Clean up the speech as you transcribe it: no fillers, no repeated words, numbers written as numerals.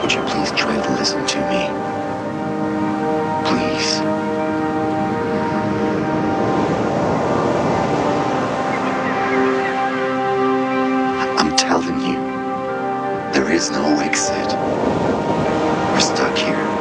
Would you please try to listen to me? Please. I'm telling you, there is no exit. We're stuck here.